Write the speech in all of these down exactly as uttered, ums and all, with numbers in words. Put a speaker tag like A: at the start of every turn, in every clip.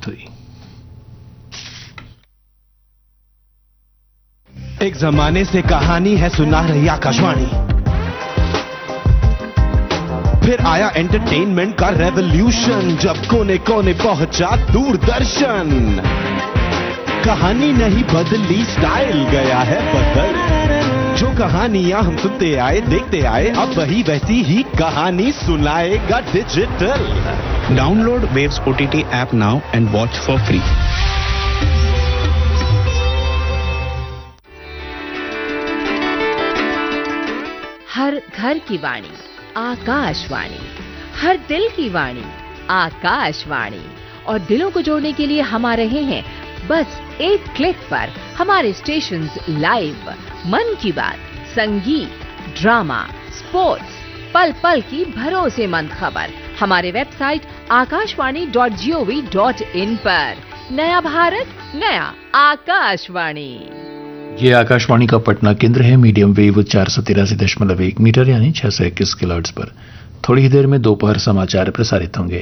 A: बात हुई।
B: एक जमाने से कहानी है सुना रही आकाशवाणी, फिर आया एंटरटेनमेंट का रेवोल्यूशन, जब कोने कोने पहुंचा दूरदर्शन। कहानी नहीं बदली, स्टाइल गया है बदल। जो कहानियां हम सुनते आए देखते आए, अब वही वैसी ही कहानी सुनाएगा digital.
A: Download waves OTT app now and watch for free.
C: हर घर की वाणी आकाशवाणी, हर दिल की वाणी आकाशवाणी। और दिलों को जोड़ने के लिए हम आ रहे हैं बस एक क्लिक पर। हमारे स्टेशंस लाइव, मन की बात, संगीत, ड्रामा, स्पोर्ट्स, पल पल की भरोसेमंद खबर हमारे website Akashvani dot G O V dot in पर। नया भारत, नया आकाशवाणी।
A: ये आकाशवाणी का पटना केंद्र है। मीडियम वेव चार सौ तिरासी दशमलव एक मीटर यानी छह सौ इक्कीस किलोहर्ट्ज पर। थोड़ी ही देर में दोपहर समाचार प्रसारित होंगे।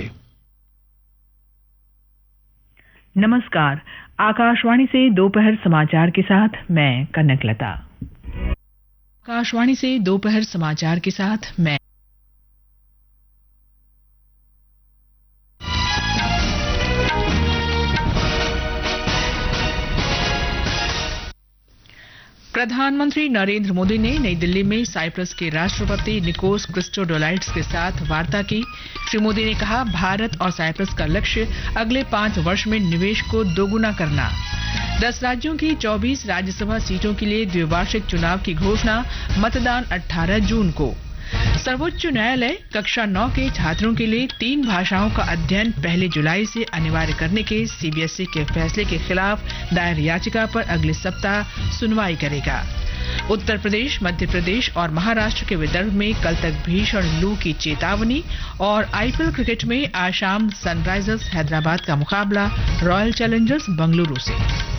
D: नमस्कार, आकाशवाणी से दोपहर समाचार के साथ मैं कनकलता। आकाशवाणी से दोपहर समाचार के साथ मैं प्रधानमंत्री नरेंद्र मोदी ने नई दिल्ली में साइप्रस के राष्ट्रपति निकोस क्रिस्टोडोलाइड्स के साथ वार्ता की। श्री मोदी ने कहा, भारत और साइप्रस का लक्ष्य अगले पांच वर्ष में निवेश को दोगुना करना। दस राज्यों की चौबीस राज्यसभा सीटों के लिए द्विवार्षिक चुनाव की घोषणा, मतदान अठारह जून को। सर्वोच्च न्यायालय कक्षा नौ के छात्रों के लिए तीन भाषाओं का अध्ययन पहली जुलाई से अनिवार्य करने के सीबीएसई के फैसले के खिलाफ दायर याचिका पर अगले सप्ताह सुनवाई करेगा। उत्तर प्रदेश, मध्य प्रदेश और महाराष्ट्र के विदर्भ में कल तक भीषण लू की चेतावनी। और आईपीएल क्रिकेट में आज शाम सनराइजर्स हैदराबाद का मुकाबला रॉयल चैलेंजर्स बेंगलुरु से।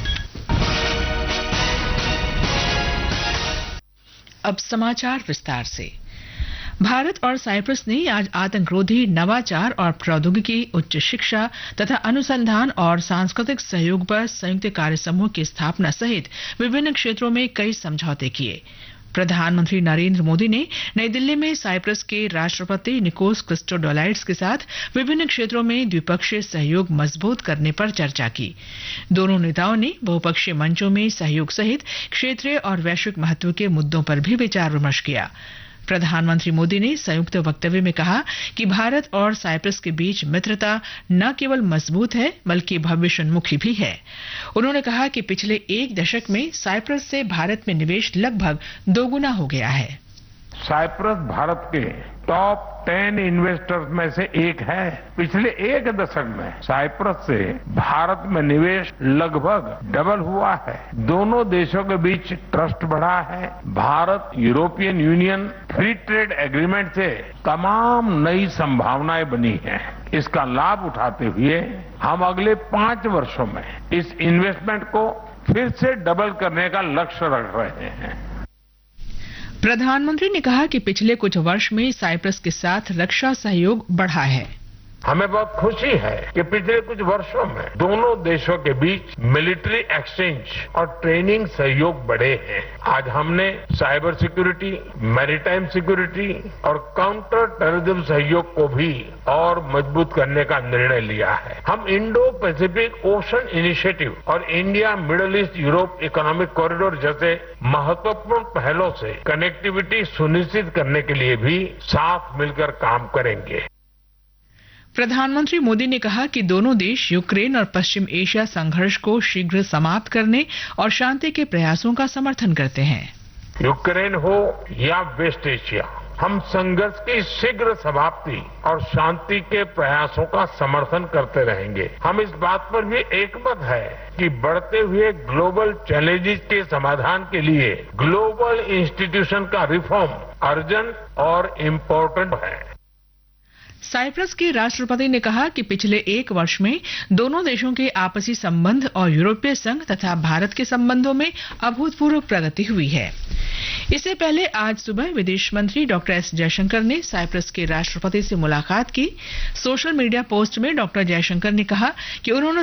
D: अब समाचार विस्तार से। भारत और साइप्रस ने आज आतंकरोधी, नवाचार और प्रौद्योगिकी, उच्च शिक्षा तथा अनुसंधान और सांस्कृतिक सहयोग पर संयुक्त कार्य समूह की स्थापना सहित विभिन्न क्षेत्रों में कई समझौते किए। प्रधानमंत्री नरेंद्र मोदी ने नई दिल्ली में साइप्रस के राष्ट्रपति निकोस क्रिस्टोडोलाइड्स के साथ विभिन्न क्षेत्रों में द्विपक्षीय सहयोग मजबूत करने पर चर्चा की। दोनों नेताओं ने बहुपक्षीय मंचों में सहयोग सहित क्षेत्रीय और वैश्विक महत्व के मुद्दों पर भी विचार विमर्श किया। प्रधानमंत्री मोदी ने संयुक्त वक्तव्य में कहा कि भारत और साइप्रस के बीच मित्रता न केवल मजबूत है बल्कि भविष्योन्मुखी भी है। उन्होंने कहा कि पिछले एक दशक में साइप्रस से भारत में निवेश लगभग दोगुना हो गया है।
E: साइप्रस भारत के टॉप टेन इन्वेस्टर्स में से एक है। पिछले एक दशक में साइप्रस से भारत में निवेश लगभग डबल हुआ है। दोनों देशों के बीच ट्रस्ट बढ़ा है। Bharat European union free trade agreement से तमाम नई संभावनाएं बनी हैं। इसका लाभ उठाते हुए हम अगले पांच वर्षों में इस इन्वेस्टमेंट को फिर से डबल करने का लक्ष्य रख रहे हैं।
D: प्रधानमंत्री ने कहा कि पिछले कुछ वर्ष में साइप्रस के साथ रक्षा सहयोग बढ़ा है।
E: हमें बहुत खुशी है कि पिछले कुछ वर्षों में दोनों देशों के बीच मिलिट्री एक्सचेंज और ट्रेनिंग सहयोग बढ़े हैं। आज हमने साइबर सिक्योरिटी, मैरीटाइम सिक्योरिटी और काउंटर टेररिज्म सहयोग को भी और मजबूत करने का निर्णय लिया है। हम इंडो पैसिफिक ओशन इनिशिएटिव और India middle east Europe economic corridor जैसे महत्वपूर्ण पहलों से कनेक्टिविटी सुनिश्चित करने के लिए भी साथ मिलकर काम करेंगे।
D: प्रधानमंत्री मोदी ने कहा कि दोनों देश यूक्रेन और पश्चिम एशिया संघर्ष को शीघ्र समाप्त करने और शांति के प्रयासों का समर्थन करते हैं।
E: यूक्रेन हो या वेस्ट एशिया, हम संघर्ष की शीघ्र समाप्ति और शांति के प्रयासों का समर्थन करते रहेंगे। हम इस बात पर भी एकमत है कि बढ़ते हुए ग्लोबल चैलेंजेस के समाधान के लिए ग्लोबल इंस्टीट्यूशन का रिफॉर्म अर्जेंट और इम्पोर्टेंट है।
D: साइप्रस के राष्ट्रपति ने कहा कि पिछले एक वर्ष में दोनों देशों के आपसी संबंध और यूरोपीय संघ तथा भारत के संबंधों में अभूतपूर्व प्रगति हुई है। इससे पहले आज सुबह विदेश मंत्री डॉक्टर एस जयशंकर ने साइप्रस के राष्ट्रपति से मुलाकात की। सोशल मीडिया पोस्ट में डॉक्टर जयशंकर ने कहा कि उन्होंने